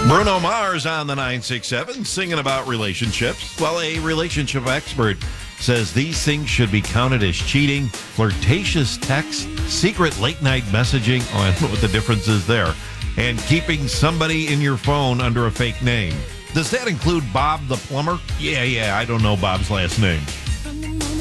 Bruno Mars on the 967 singing about relationships. Well, a relationship expert says these things should be counted as cheating, flirtatious text, secret late-night messaging. Oh, I don't know what the difference is there. And keeping somebody in your phone under a fake name. Does that include Bob the plumber? Yeah, I don't know Bob's last name.